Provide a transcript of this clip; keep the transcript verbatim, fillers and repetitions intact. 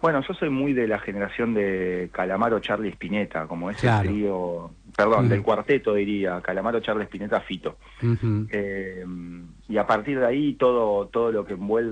Bueno, yo soy muy de la generación de Calamaro, Charlie Spinetta, como ese Claro. trío, perdón, Mm. del cuarteto diría, Calamaro, Charlie Spinetta, Fito. Ujú. Eh, y a partir de ahí todo, todo lo que envuelve